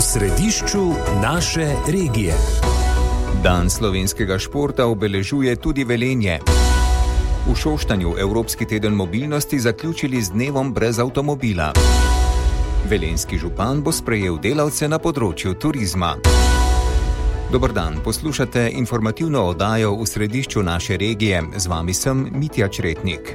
središču naše regije. Dan slovenskega športa obeležuje tudi Velenje. V Šoštanju Evropski teden mobilnosti zaključili z dnevom brez avtomobila. Velenjski župan bo sprejel delavce na področju turizma. Dober dan, poslušate informativno oddajo v središču naše regije. Z vami sem Mitja Čretnik.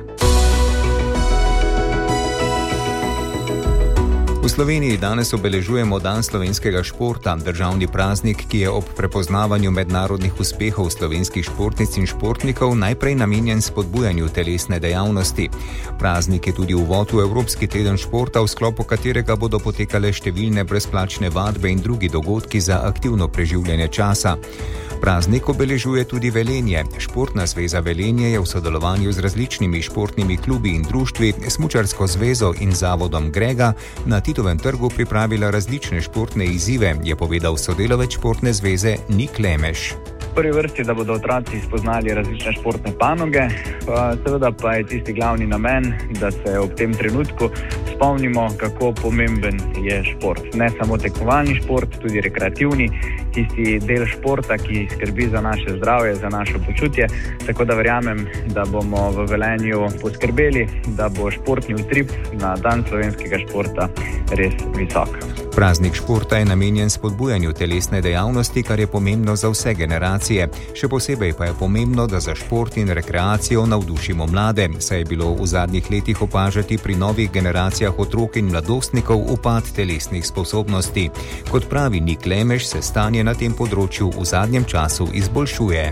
V Sloveniji danes obeležujemo Dan slovenskega športa, državni praznik, ki je ob prepoznavanju mednarodnih uspehov slovenskih športnic in športnikov najprej namenjen spodbujanju telesne dejavnosti. Praznik je tudi uvod v Evropski teden športa, v sklopu katerega bodo potekale številne brezplačne vadbe in drugi dogodki za aktivno preživljanje časa. Praznik obeležuje tudi Velenje. Športna zveza Velenje je v sodelovanju z različnimi športnimi klubi in društvi, Smučarsko zvezo in zavodom Grega na Titovem trgu pripravila različne športne izzive, je povedal sodelavec športne zveze Nik Lemeš. V prvi vrsti, da bodo otroci spoznali različne športne panoge, seveda pa je tisti glavni namen, da se ob tem trenutku spomnimo, kako pomemben je šport. Ne samo tekmovalni šport, tudi rekreativni, tisti del športa, ki skrbi za naše zdravje, za naše počutje. Tako da verjamem, da bomo v Velenju poskrbeli, da bo športni utrip na Dan slovenskega športa res visok. Praznik športa je namenjen spodbujanju telesne dejavnosti, kar je pomembno za vse generacije. Še posebej pa je pomembno, da za šport in rekreacijo navdušimo mlade, saj je bilo v zadnjih letih opažati pri novih generacijah otrok in mladostnikov upad telesnih sposobnosti. Kot pravi Nik Lemeš, se stanje na tem področju v zadnjem času izboljšuje.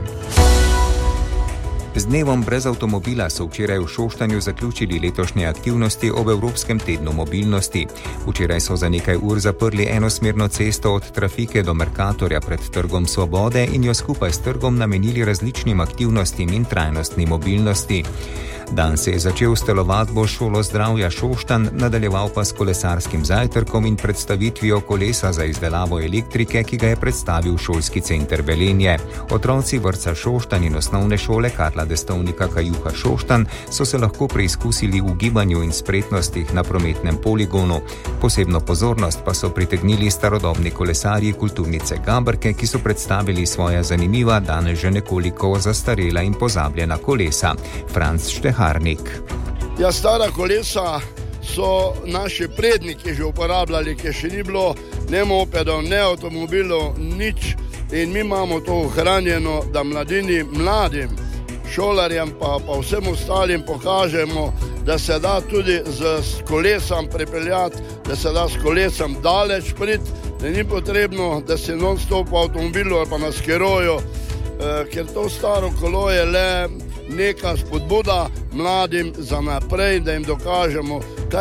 Z dnevom brez avtomobila so včeraj v Šoštanju zaključili letošnje aktivnosti ob Evropskem tednu mobilnosti. Včeraj so za nekaj ur zaprli enosmerno cesto od Trafike do Mercatorja pred Trgom Svobode in jo skupaj s trgom namenili različnim aktivnostim in trajnostni mobilnosti. Dan se je začel s telovadbo Šolo zdravja Šoštanj, nadaljeval pa s kolesarskim zajtrkom in predstavitvijo kolesa za izdelavo elektrike, ki ga je predstavil šolski center Velenje. Otroci vrtca Šoštanj in osnovne šole Karla Destovnika Kajuha Šoštanj so se lahko preizkusili v gibanju in spretnostih na prometnem poligonu. Posebno pozornost pa so pritegnili starodobni kolesarji kulturnice Gabrke, ki so predstavili svoja zanimiva, danes že nekoliko zastarela in pozabljena kolesa. Franc Šteharnik. Ja, stara kolesa so naši predniki že uporabljali, ki še ni bilo ne mopedov, ne avtomobilov, nič. In mi imamo to ohranjeno, da mladim šolarjem pa vsem ostalim pokažemo, da se da tudi z kolesom prepeljati, da se da s kolesom daleč priti, da ni potrebno, da se non-stop v avtomobilu ali pa na skiroju, ker to staro kolo je le neka spodbuda mladim za naprej, da jim dokažemo,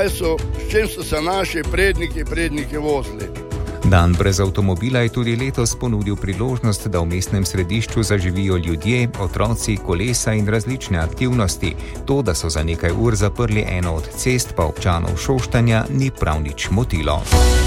s čim so se naši predniki vozili. Dan brez avtomobila je tudi letos ponudil priložnost, da v mestnem središču zaživijo ljudje, otroci, kolesa in različne aktivnosti. To, da so za nekaj ur zaprli eno od cest, pa občanov Šoštanja ni prav nič motilo.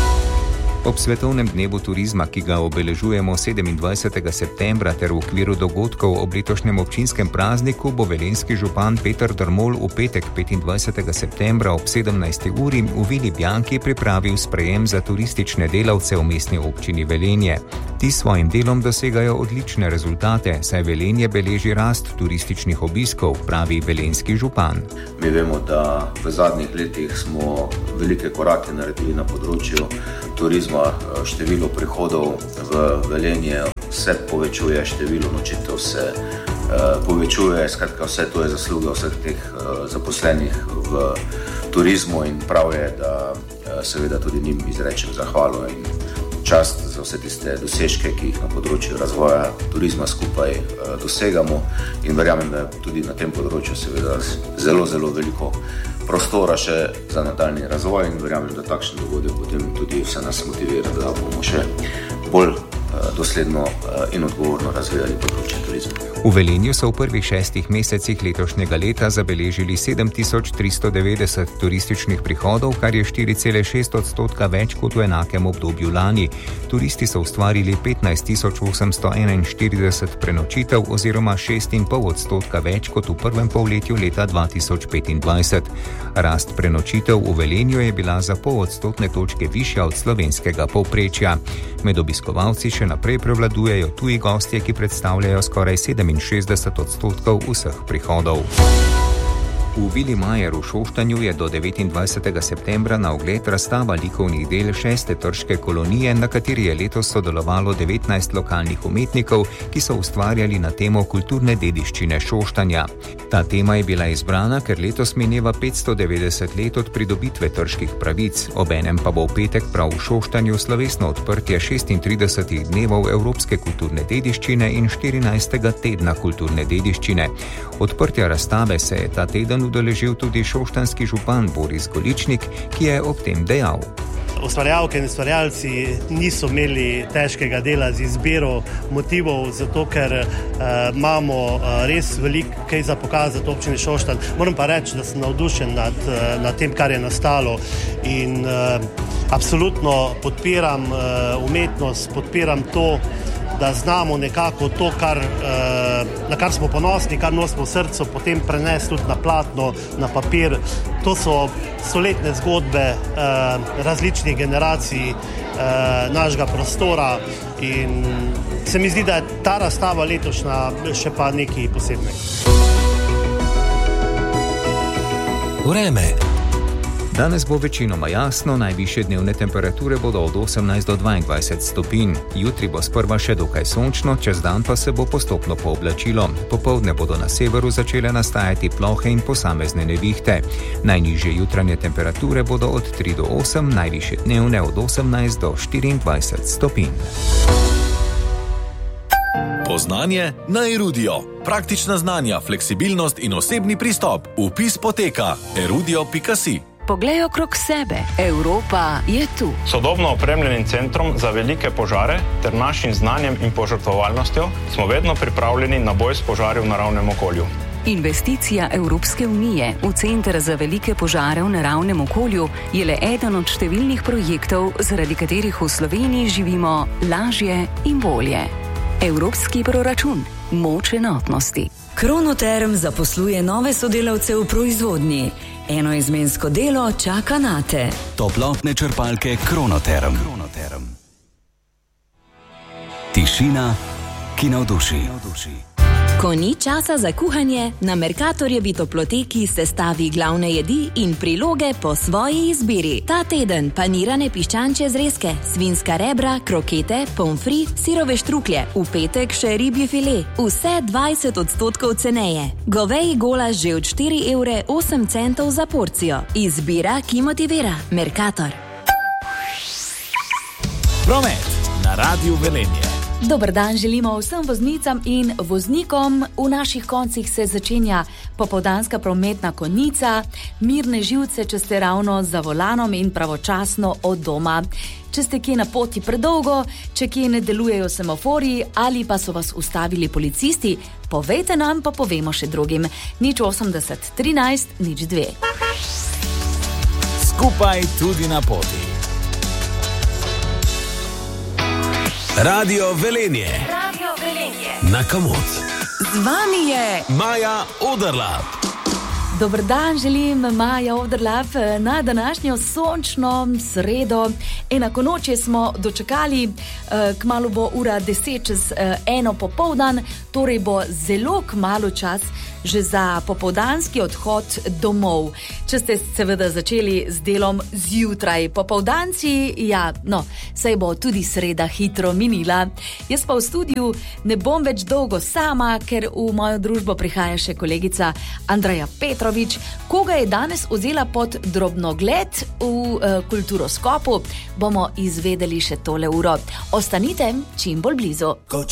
Ob svetovnem dnevu turizma, ki ga obeležujemo 27. septembra ter v okviru dogodkov ob letošnjem občinskem prazniku, bo velenjski župan Peter Drmol v petek 25. septembra ob 17. uri v Vili Bianchi pripravil sprejem za turistične delavce v mestni občini Velenje. Ti s svojim delom dosegajo odlične rezultate, saj Velenje beleži rast turističnih obiskov, pravi velenjski župan. Mi vemo, da v zadnjih letih smo velike korake naredili na področju turizma. Število prihodov v Velenje se povečuje, število nočitev se povečuje, skratka vse to je zasluga vseh teh zaposlenih v turizmu in prav je, da seveda tudi njim izrečem zahvalo in čast za vse tiste dosežke, ki jih na področju razvoja turizma skupaj dosegamo in verjamem, da je tudi na tem področju seveda zelo, zelo veliko prostora še za nadaljni razvoj in verjamem, da takšen dogodek potem tudi vse nas motivira, da bomo še bolj dosledno in odgovorno razvijali področje turizma. V Velenju so v prvih 6 mesecih letošnjega leta zabeležili 7390 turističnih prihodov, kar je 4,6% več kot v enakem obdobju lani. Turisti so ustvarili 15841 prenočitev oziroma 6,5% več kot v prvem polletju leta 2025. Rast prenočitev v Velenju je bila za 0,5 točke višja od slovenskega povprečja. Med obiskovalci še naprej prevladujejo tuji gostje, ki predstavljajo skoraj 67% vseh prihodov. V Vili Majer v Šoštanju je do 29. septembra na ogled razstava likovnih del 6. trške kolonije, na kateri je letos sodelovalo 19 lokalnih umetnikov, ki so ustvarjali na temo kulturne dediščine Šoštanja. Ta tema je bila izbrana, ker letos mineva 590 let od pridobitve trških pravic, obenem pa bo v petek prav v Šoštanju slovesno odprtje 36 dnevov evropske kulturne dediščine in 14. tedna kulturne dediščine. Odprtja razstave se je ta teden udeležil tudi šoštanski župan Boris Goličnik, ki je ob tem dejal. Ustvarjalke in ustvarjalci niso imeli težkega dela z izbiro motivov, zato ker imamo res veliko kaj za pokazati občini Šoštanj. Moram pa reči, da sem navdušen nad tem, kar je nastalo in absolutno podpiram umetnost, podpiram to, da znamo nekako to, na kar smo ponosni, kar nosimo v srcu, potem prenesti tudi na platno, na papir. To so stoletne zgodbe različnih generacij našega prostora in se mi zdi, da je ta razstava letošnja še pa nekaj posebnega. Vreme. Danes bo večinoma jasno, najvišje dnevne temperature bodo od 18 do 22 stopinj. Jutri bo sprva še dokaj sončno, čez dan pa se bo postopno pooblačilo. Popoldne bodo na severu začele nastajati plohe in posamezne nevihte. Najnižje jutranje temperature bodo od 3 do 8, najvišje dnevne od 18 do 24 stopinj. Poznanje na Erudio. Praktična znanja, fleksibilnost in osebni pristop. Vpis poteka erudio.si. Poglej okrog sebe. Evropa je tu. Sodobno opremljenim centrom za velike požare ter našim znanjem in požrtvovalnostjo smo vedno pripravljeni na boj s požari v naravnem okolju. Investicija Evropske unije v Center za velike požare v naravnem okolju je le eden od številnih projektov, zaradi katerih v Sloveniji živimo lažje in bolje. Evropski proračun. Moč enotnosti. Kronoterm zaposluje nove sodelavce v proizvodnji. Enoizmensko delo čaka nate. Toplotne črpalke Kronoterm. Tišina, ki navduši. Ko ni časa za kuhanje, na Mercatorjevi toploteki sestavi glavne jedi in priloge po svoji izbiri. Ta teden panirane piščančje zrezke, svinska rebra, krokete, pomfri, sirove štruklje. V petek še ribji file. Vse 20% ceneje. Goveji golaž že od 4,08 € za porcijo. Izbira, ki motivira. Mercator. Promet na Radiu Velenje. Dober dan želimo vsem voznicam in voznikom. V naših koncih se začenja popoldanska prometna konica. Mirne živce, če ste ravno za volanom in pravočasno od doma. Če ste kje na poti predolgo, če kje ne delujejo semaforji ali pa so vas ustavili policisti, povejte nam, pa povemo še drugim. 080 13 02. Skupaj tudi na poti. Radio Velenje. Na Kamot. Z vami je Maja Oderlap. Dober dan, želim Maja Oderlap na današnjo sončno sredo. Enako noče smo dočakali, kmalu bo ura 10:01 popoldan, torej bo zelo kmalu čas že za popoldanski odhod domov. Če ste seveda začeli z delom zjutraj, popoldanci, saj bo tudi sreda hitro minila. Jaz pa v studiu ne bom več dolgo sama, ker v mojo družbo prihaja še kolegica Andreja Petrovič, koga je danes vzela pod drobnogled v kulturoskopu, bomo izvedeli še tole uro. Ostanite čim bolj blizu.